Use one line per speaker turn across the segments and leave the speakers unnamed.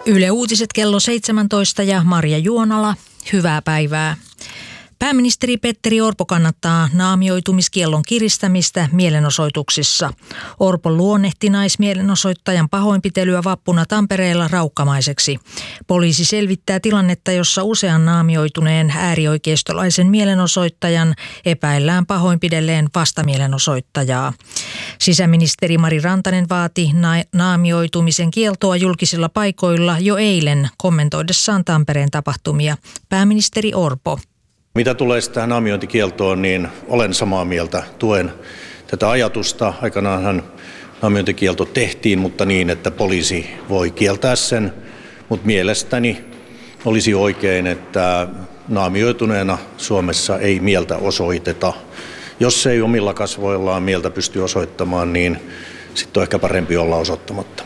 Yle Uutiset kello 17 ja Marja Juonala. Hyvää päivää. Pääministeri Petteri Orpo kannattaa naamioitumiskiellon kiristämistä mielenosoituksissa. Orpo luonnehti naismielenosoittajan pahoinpitelyä vappuna Tampereella raukkamaiseksi. Poliisi selvittää tilannetta, jossa usean naamioituneen äärioikeistolaisen mielenosoittajan epäillään pahoinpidelleen vastamielenosoittajaa. Sisäministeri Mari Rantanen vaati naamioitumisen kieltoa julkisilla paikoilla jo eilen kommentoidessaan Tampereen tapahtumia. Pääministeri Orpo.
Mitä tulee tähän naamiointikieltoon, niin olen samaa mieltä. Tuen tätä ajatusta. Aikanaanhan naamiointikielto tehtiin, mutta niin, että poliisi voi kieltää sen. Mutta mielestäni olisi oikein, että naamioituneena Suomessa ei mieltä osoiteta. Jos ei omilla kasvoillaan mieltä pysty osoittamaan, niin sitten on ehkä parempi olla osoittamatta.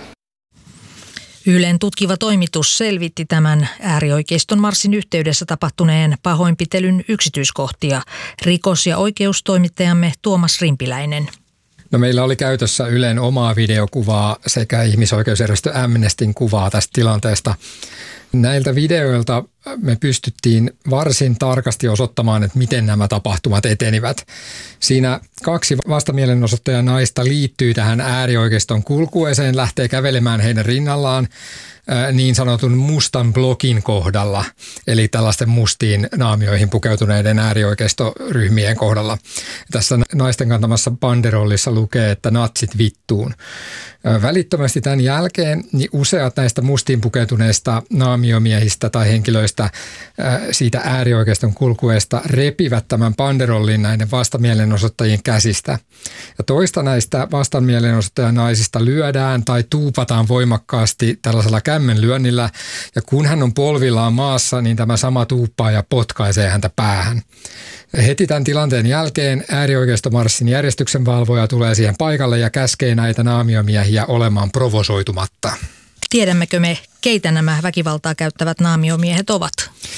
Ylen tutkiva toimitus selvitti tämän äärioikeiston marssin yhteydessä tapahtuneen pahoinpitelyn yksityiskohtia. Rikos- ja oikeustoimittajamme Tuomas Rimpiläinen.
No, meillä oli käytössä Ylen omaa videokuvaa sekä ihmisoikeusjärjestö Amnestyn kuvaa tästä tilanteesta. Näiltä videoilta me pystyttiin varsin tarkasti osoittamaan, että miten nämä tapahtumat etenivät. Siinä 2 vastamielenosoittajan naista liittyy tähän äärioikeiston kulkueeseen, lähtee kävelemään heidän rinnallaan niin sanotun mustan blokin kohdalla, eli tällaisten mustiin naamioihin pukeutuneiden äärioikeistoryhmien kohdalla. Tässä naisten kantamassa banderollissa lukee, että natsit vittuun. Välittömästi tämän jälkeen niin useat näistä mustiin pukeutuneista naamiomiehistä tai henkilöistä siitä äärioikeiston kulkueesta repivät tämän banderollin näiden vastamielenosoittajien käsistä. Ja toista näistä vastamielenosoittajan naisista lyödään tai tuupataan voimakkaasti tällaisella kämmenlyönnillä, ja kun hän on polvillaan maassa, niin tämä sama tuuppaaja potkaisee häntä päähän. Heti tämän tilanteen jälkeen äärioikeistomarssin järjestyksenvalvoja tulee siihen paikalle ja käskee näitä naamiomiehiä olemaan provosoitumatta.
Tiedämmekö me, keitä nämä väkivaltaa käyttävät naamiomiehet ovat?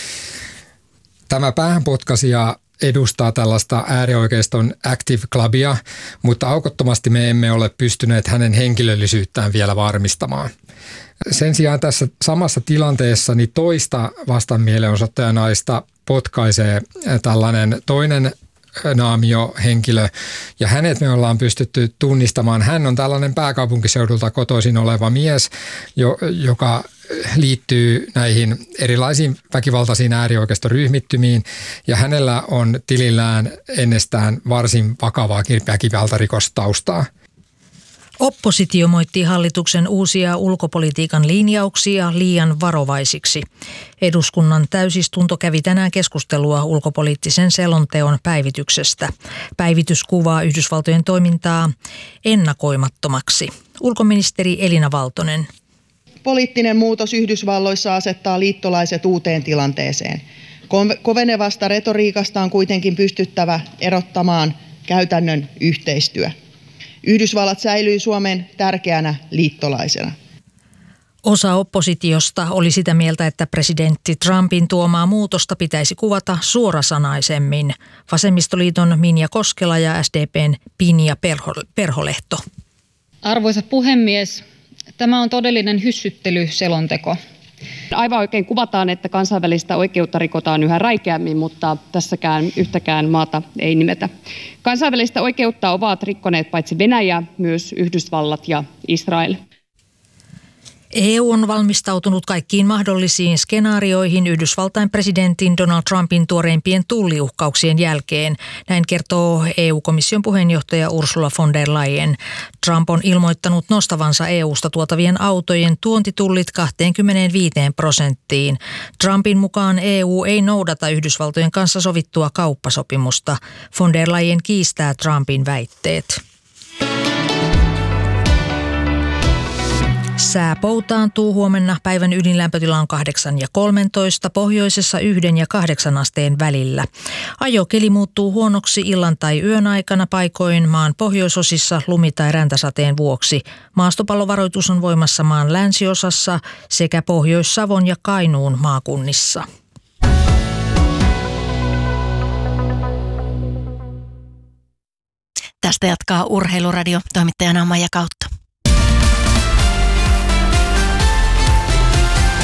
Tämä päähänpotkaisija edustaa tällaista äärioikeiston Active Clubia, mutta aukottomasti me emme ole pystyneet hänen henkilöllisyyttään vielä varmistamaan. Sen sijaan tässä samassa tilanteessa niin toista vastanmielenosoittajanaista potkaisee tällainen toinen naamiohenkilö, ja hänet me ollaan pystytty tunnistamaan. Hän on tällainen pääkaupunkiseudulta kotoisin oleva mies, joka liittyy näihin erilaisiin väkivaltaisiin äärioikeistoryhmittymiin, ja hänellä on tilillään ennestään varsin vakavaa väkivaltarikostaustaa.
Oppositio moitti hallituksen uusia ulkopolitiikan linjauksia liian varovaisiksi. Eduskunnan täysistunto kävi tänään keskustelua ulkopoliittisen selonteon päivityksestä. Päivitys kuvaa Yhdysvaltojen toimintaa ennakoimattomaksi. Ulkoministeri Elina Valtonen.
Poliittinen muutos Yhdysvalloissa asettaa liittolaiset uuteen tilanteeseen. Kovenevasta retoriikasta on kuitenkin pystyttävä erottamaan käytännön yhteistyö. Yhdysvallat säilyy Suomen tärkeänä liittolaisena.
Osa oppositiosta oli sitä mieltä, että presidentti Trumpin tuomaa muutosta pitäisi kuvata suorasanaisemmin. Vasemmistoliiton Minja Koskela ja SDP:n Pinja Perholehto.
Arvoisa puhemies, tämä on todellinen hyssyttelyselonteko. Aivan oikein kuvataan, että kansainvälistä oikeutta rikotaan yhä räikeämmin, mutta tässäkään yhtäkään maata ei nimetä. Kansainvälistä oikeutta ovat rikkoneet paitsi Venäjä, myös Yhdysvallat ja Israel.
EU on valmistautunut kaikkiin mahdollisiin skenaarioihin Yhdysvaltain presidentin Donald Trumpin tuoreimpien tulliuhkauksien jälkeen. Näin kertoo EU-komission puheenjohtaja Ursula von der Leyen. Trump on ilmoittanut nostavansa EUsta tuotavien autojen tuontitullit 25%. Trumpin mukaan EU ei noudata Yhdysvaltojen kanssa sovittua kauppasopimusta. Von der Leyen kiistää Trumpin väitteet. Sää poutaantuu huomenna. Päivän ydinlämpötila on 8 ja 13, pohjoisessa 1 ja 8 asteen välillä. Ajokeli muuttuu huonoksi illan tai yön aikana paikoin maan pohjoisosissa lumi- tai räntäsateen vuoksi. Maastopallovaroitus on voimassa maan länsiosassa sekä Pohjois-Savon ja Kainuun maakunnissa.
Tästä jatkaa Urheiluradio, toimittajana Maija Kautto.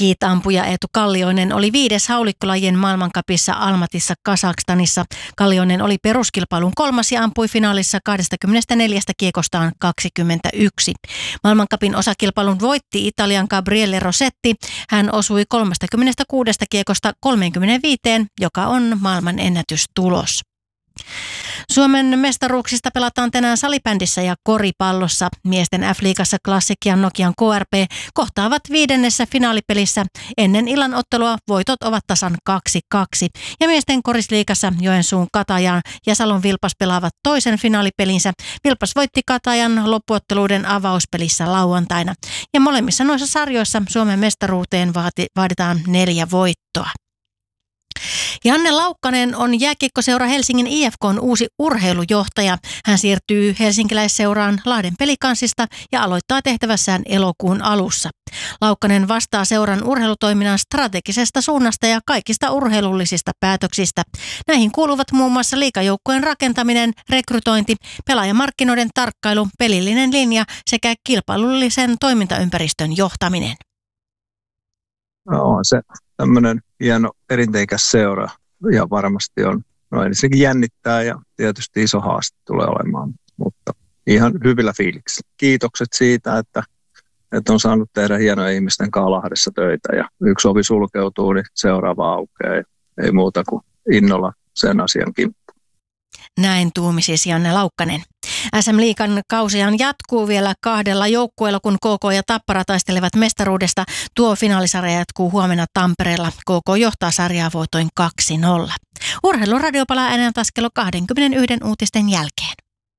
Skeet-ampuja Eetu Kallioinen oli 5. haulikkolajien maailmancupissa Almatissa Kazakstanissa. Kallioinen oli peruskilpailun 3. ja ampui finaalissa 24 kiekostaan 21. Maailmancupin osakilpailun voitti Italian Gabriele Rossetti. Hän osui 36 kiekosta 35, joka on maailman ennätystulos. Suomen mestaruuksista pelataan tänään salibändissä ja koripallossa. Miesten F-liigassa Classic ja Nokian KRP kohtaavat 5. finaalipelissä. Ennen illan ottelua voitot ovat tasan 2-2. Ja miesten korisliigassa Joensuun Katajan ja Salon Vilpas pelaavat toisen finaalipelinsä. Vilpas voitti Katajan loppuotteluiden avauspelissä lauantaina. Ja molemmissa noissa sarjoissa Suomen mestaruuteen vaaditaan 4 voittoa. Janne Laukkanen on jääkiekkoseura Helsingin IFK:n uusi urheilujohtaja. Hän siirtyy helsinkiläisseuraan Lahden Pelikansista ja aloittaa tehtävässään elokuun alussa. Laukkanen vastaa seuran urheilutoiminnan strategisesta suunnasta ja kaikista urheilullisista päätöksistä. Näihin kuuluvat muun muassa liigajoukkojen rakentaminen, rekrytointi, pelaajamarkkinoiden tarkkailu, pelillinen linja sekä kilpailullisen toimintaympäristön johtaminen.
No, on se tämmöinen hieno perinteikäs seura ja varmasti on, ensinnäkin jännittää ja tietysti iso haaste tulee olemaan, mutta ihan hyvillä fiiliksillä. Kiitokset siitä, että on saanut tehdä hienoja ihmisten kanssa Lahdessa töitä ja yksi ovi sulkeutuu, niin seuraava aukeaa. Ei muuta kuin innolla sen asian kimppuun.
Näin tuumi siis Janne Laukkanen. SM-liigan kausihan jatkuu vielä 2 joukkueella, kun KK ja Tappara taistelevat mestaruudesta. Tuo finaalisarja jatkuu huomenna Tampereella. KK johtaa sarjaa voitoin 2-0. Urheiluradio palaa ääneen taas kello 21 uutisten jälkeen.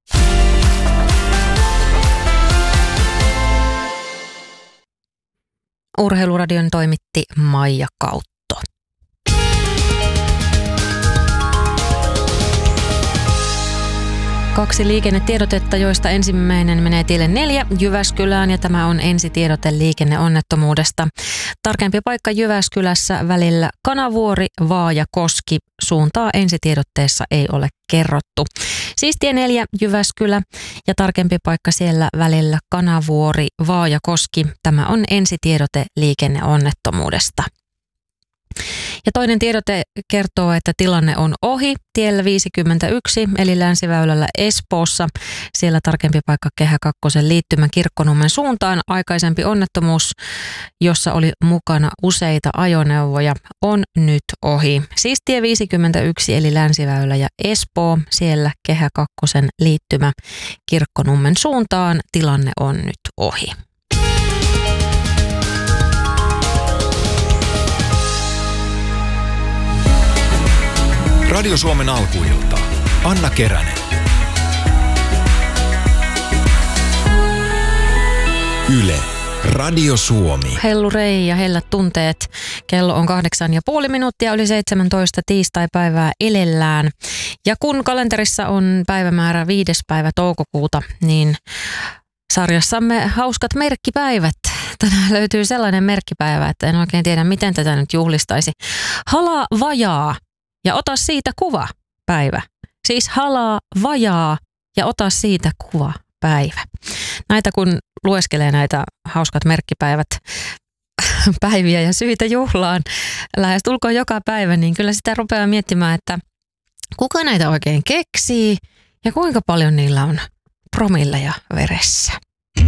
Urheiluradion toimitti Maija Kautta. 2 liikennetiedotetta, joista ensimmäinen menee tielle 4 Jyväskylään ja tämä on ensitiedote liikenneonnettomuudesta. Tarkempi paikka Jyväskylässä välillä Kanavuori-Vaajakoski. Suuntaa ensitiedotteessa ei ole kerrottu. Siis tie 4 Jyväskylä ja tarkempi paikka siellä välillä Kanavuori-Vaajakoski. Tämä on ensitiedote liikenneonnettomuudesta. Ja toinen tiedote kertoo, että tilanne on ohi tiellä 51 eli Länsiväylällä Espoossa. Siellä tarkempi paikka Kehä 2 liittymän Kirkkonummen suuntaan. Aikaisempi onnettomuus, jossa oli mukana useita ajoneuvoja, on nyt ohi. Siis tie 51 eli Länsiväylä ja Espoo. Siellä Kehä 2 liittymä Kirkkonummen suuntaan. Tilanne on nyt ohi.
Radio Suomen alkuilta. Anna Keränen. Yle. Radio Suomi.
Hellurei ja hellät tunteet. Kello on 8:30 yli 17 tiistaipäivää elellään. Ja kun kalenterissa on päivämäärä 5. päivä toukokuuta, niin sarjassamme hauskat merkkipäivät. Tänään löytyy sellainen merkkipäivä, että en oikein tiedä, miten tätä nyt juhlistaisi. Halaa vajaa. Ja ota siitä kuva päivä. Siis halaa vajaa ja ota siitä kuva päivä. Näitä kun lueskelee näitä hauskat merkkipäivät päiviä ja syitä juhlaan lähestulkoon joka päivä, niin kyllä sitä rupeaa miettimään, että kuka näitä oikein keksii ja kuinka paljon niillä on promilleja veressä.